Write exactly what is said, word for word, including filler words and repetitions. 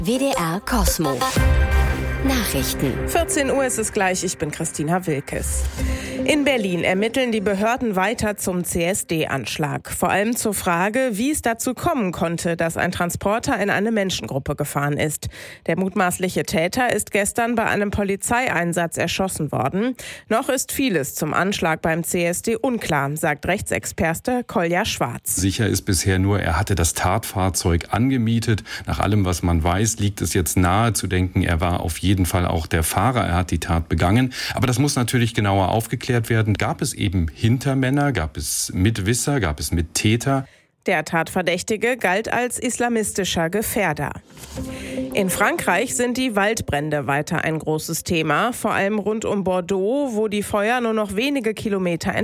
W D R Kosmo. Nachrichten. vierzehn Uhr ist es gleich, ich bin Christina Wilkes. In Berlin ermitteln die Behörden weiter zum C S D-Anschlag. Vor allem zur Frage, wie es dazu kommen konnte, dass ein Transporter in eine Menschengruppe gefahren ist. Der mutmaßliche Täter ist gestern bei einem Polizeieinsatz erschossen worden. Noch ist vieles zum Anschlag beim C S D unklar, sagt Rechtsexperte Kolja Schwarz. Sicher ist bisher nur, er hatte das Tatfahrzeug angemietet. Nach allem, was man weiß, liegt es jetzt nahe zu denken, er war auf jeden Fall auch der Fahrer. Er hat die Tat begangen. Aber das muss natürlich genauer aufgeklärt werden. Gab es eben Hintermänner? Gab es Mitwisser? Gab es Mittäter? Der Tatverdächtige galt als islamistischer Gefährder. In Frankreich sind die Waldbrände weiter ein großes Thema, vor allem rund um Bordeaux, wo die Feuer nur noch wenige Kilometer entfernt